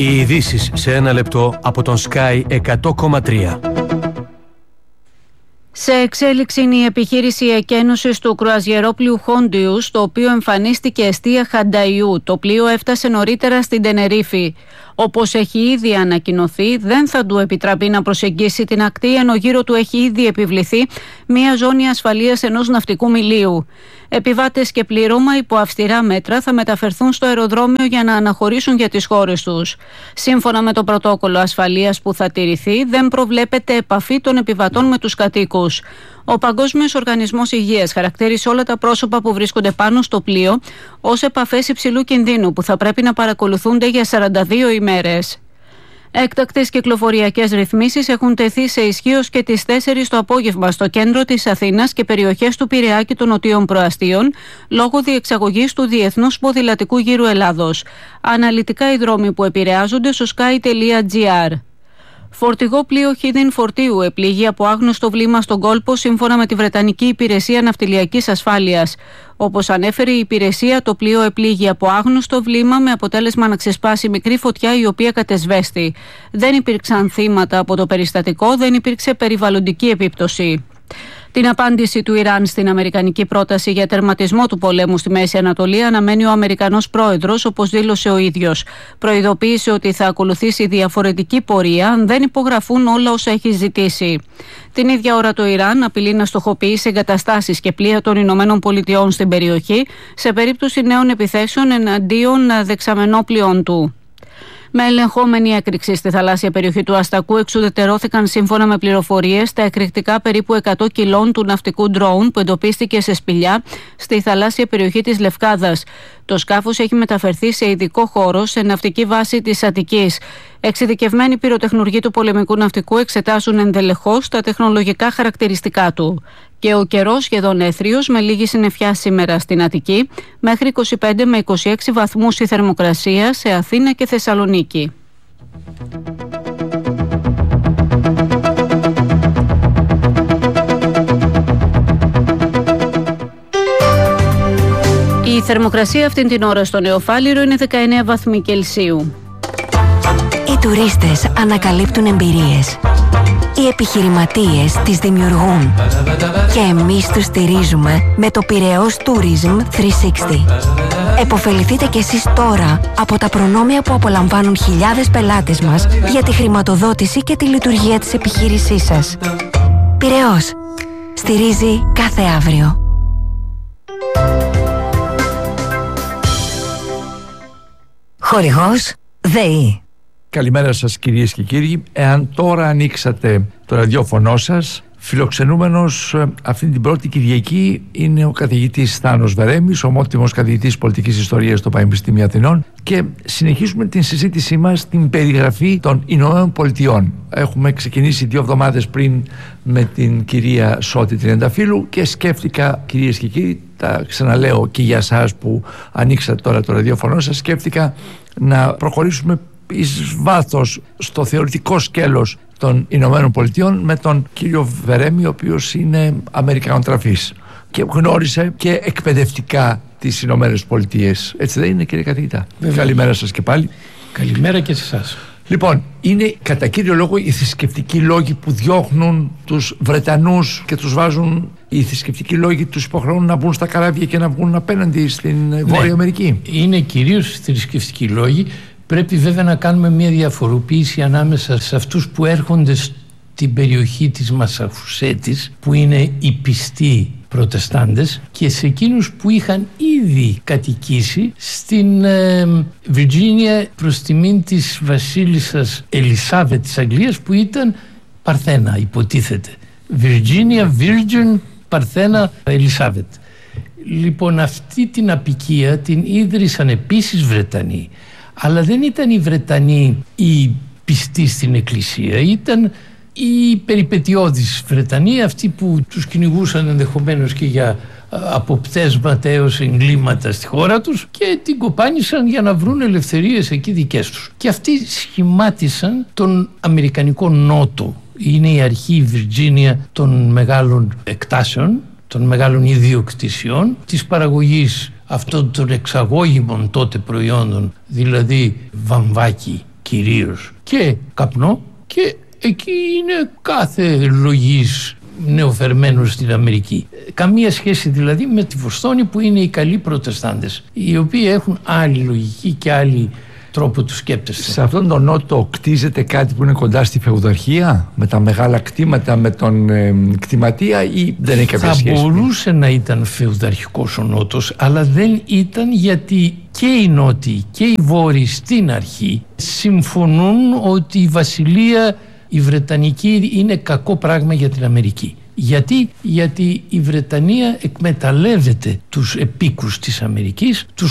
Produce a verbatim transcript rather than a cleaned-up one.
Οι ειδήσεις σε ένα λεπτό από τον Sky εκατό κόμμα τρία. Σε εξέλιξη είναι η επιχείρηση εκένωσης του κρουαζιερόπλοιου Χόντιους, το οποίο εμφανίστηκε εστία Χανταϊού. Το πλοίο έφτασε νωρίτερα στην Τενερίφη. Όπως έχει ήδη ανακοινωθεί, δεν θα του επιτραπεί να προσεγγίσει την ακτή, ενώ γύρω του έχει ήδη επιβληθεί μια ζώνη ασφαλείας ενός ναυτικού μιλίου. Επιβάτες και πλήρωμα υπό αυστηρά μέτρα θα μεταφερθούν στο αεροδρόμιο για να αναχωρήσουν για τις χώρες τους. Σύμφωνα με το πρωτόκολλο ασφαλείας που θα τηρηθεί, δεν προβλέπεται επαφή των επιβατών με τους κατοίκους. Ο Παγκόσμιος Οργανισμός Υγείας χαρακτήρισε όλα τα πρόσωπα που βρίσκονται πάνω στο πλοίο ως επαφές υψηλού κινδύνου που θα πρέπει να παρακολουθούνται για σαράντα δύο ημέρες. Έκτακτες κυκλοφοριακές ρυθμίσεις έχουν τεθεί σε ισχύ ως και τις τέσσερις το απόγευμα στο κέντρο της Αθήνας και περιοχές του Πειραιά και των νοτίων προαστίων, λόγω διεξαγωγής του Διεθνούς Ποδηλατικού Γύρου Ελλάδος. Αναλυτικά οι δρόμοι που επηρεάζονται στο sky τελεία gr. Φορτηγό πλοίο χίδιν φορτίου επλήγει από άγνωστο βλήμα στον κόλπο, σύμφωνα με τη Βρετανική Υπηρεσία Ναυτιλιακής Ασφάλειας. Όπως ανέφερε η υπηρεσία, το πλοίο επλήγει από άγνωστο βλήμα με αποτέλεσμα να ξεσπάσει μικρή φωτιά, η οποία κατεσβέστη. Δεν υπήρξαν θύματα από το περιστατικό, δεν υπήρξε περιβαλλοντική επίπτωση. Την απάντηση του Ιράν στην αμερικανική πρόταση για τερματισμό του πολέμου στη Μέση Ανατολή αναμένει ο Αμερικανός πρόεδρος, όπως δήλωσε ο ίδιος. Προειδοποίησε ότι θα ακολουθήσει διαφορετική πορεία αν δεν υπογραφούν όλα όσα έχει ζητήσει. Την ίδια ώρα το Ιράν απειλεί να στοχοποιήσει εγκαταστάσεις και πλοία των Ηνωμένων Πολιτειών στην περιοχή σε περίπτωση νέων επιθέσεων εναντίον δεξαμενόπλοιων του. Με ελεγχόμενη έκρηξη στη θαλάσσια περιοχή του Αστακού εξουδετερώθηκαν, σύμφωνα με πληροφορίες, τα εκρηκτικά περίπου εκατό κιλών του ναυτικού ντρόουν που εντοπίστηκε σε σπηλιά στη θαλάσσια περιοχή της Λευκάδας. Το σκάφος έχει μεταφερθεί σε ειδικό χώρο σε ναυτική βάση της Αττικής. Εξειδικευμένοι πυροτεχνουργοί του πολεμικού ναυτικού εξετάζουν ενδελεχώς τα τεχνολογικά χαρακτηριστικά του. Και ο καιρός σχεδόν έθριος, με λίγη συννεφιά σήμερα στην Αττική, μέχρι είκοσι πέντε με είκοσι έξι βαθμούς η θερμοκρασία σε Αθήνα και Θεσσαλονίκη. Η θερμοκρασία αυτήν την ώρα στο Νεοφάλιρο είναι δεκαεννέα βαθμοί Κελσίου. Οι τουρίστες ανακαλύπτουν εμπειρίες. Οι επιχειρηματίες τις δημιουργούν. Και εμείς τους στηρίζουμε με το Πειραιώς Tourism τριακόσια εξήντα. Εποφεληθείτε κι εσείς τώρα από τα προνόμια που απολαμβάνουν χιλιάδες πελάτες μας για τη χρηματοδότηση και τη λειτουργία της επιχείρησής σας. Πειραιώς. Στηρίζει κάθε αύριο. Χορηγός ΔΕΗ. Καλημέρα σας κυρίες και κύριοι. Εάν τώρα ανοίξατε το ραδιόφωνο σας, φιλοξενούμενος αυτή την πρώτη Κυριακή είναι ο καθηγητής Θάνος Βερέμης, ομότιμος καθηγητής πολιτικής ιστορίας στο Πανεπιστήμιο Αθηνών, και συνεχίζουμε την συζήτησή μας στην περιγραφή των Ηνωμένων Πολιτειών. Έχουμε ξεκινήσει δύο εβδομάδες πριν με την κυρία Σώτη Τριανταφύλου και σκέφτηκα, κυρίες και κύριοι, τα ξαναλέω και για εσάς που ανοίξατε τώρα το ραδιόφωνο σας, σκέφτηκα να προχωρήσουμε εις βάθος στο θεωρητικό σκέλος των Ηνωμένων Πολιτειών με τον κύριο Βερέμη, ο οποίος είναι Αμερικανοτραφής και γνώρισε και εκπαιδευτικά τις Ηνωμένες Πολιτείες. Έτσι δεν είναι, κύριε καθηγητά? Βέβαια. Καλημέρα σας και πάλι. Καλημέρα και σε εσάς. Λοιπόν, είναι κατά κύριο λόγο οι θρησκευτικοί λόγοι που διώχνουν τους Βρετανούς και τους βάζουν, οι θρησκευτικοί λόγοι τους υποχρεώνουν να μπουν στα καράβια και να βγουν απέναντι στην ναι, Βόρεια Αμερική. Είναι κυρίως θρησκευτικοί λόγοι. Πρέπει βέβαια να κάνουμε μια διαφοροποίηση ανάμεσα σε αυτούς που έρχονται στην περιοχή της Μασαχουσέτης, που είναι οι πιστοί προτεστάντες, και σε εκείνους που είχαν ήδη κατοικήσει στην ε, Βιρτζίνια προς τιμήν της βασίλισσας Ελισάβετ της Αγγλίας, που ήταν Παρθένα, υποτίθεται. Βιρτζίνια, Virgin, Παρθένα, Ελισάβετ. Λοιπόν, αυτή την αποικία την ίδρυσαν επίσης Βρετανοί. Αλλά δεν ήταν οι Βρετανοί οι πιστοί στην Εκκλησία, ήταν οι περιπετειώδεις Βρετανοί, αυτοί που τους κυνηγούσαν ενδεχομένως και για αποπτέσματα έως εγκλήματα στη χώρα τους και την κοπάνισαν για να βρουν ελευθερίες εκεί δικές τους. Και αυτοί σχημάτισαν τον Αμερικανικό Νότο. Είναι η αρχή, η Βιρτζίνια, των μεγάλων εκτάσεων, των μεγάλων ιδιοκτησιών, της παραγωγής αυτών των εξαγώγημων τότε προϊόντων, δηλαδή βαμβάκι και κυρίως και καπνό, και εκεί είναι κάθε λογής νεοφερμένος στην Αμερική. Καμία σχέση δηλαδή με τη Βοστόνη που είναι οι καλοί προτεστάντες, οι οποίοι έχουν άλλη λογική και άλλη τρόπο του σκέπτεστε. Σε αυτόν τον νότο κτίζεται κάτι που είναι κοντά στη φεουδαρχία, με τα μεγάλα κτήματα, με τον ε, κτηματία, ή δεν έχει κάποια θα σχέση? Θα μπορούσε να ήταν φεουδαρχικός ο νότος, αλλά δεν ήταν, γιατί και οι νότιοι και οι βόρειοι στην αρχή συμφωνούν ότι η βασιλεία η Βρετανική είναι κακό πράγμα για την Αμερική. Γιατί, γιατί η Βρετανία εκμεταλλεύεται τους επίκους της Αμερικής, τους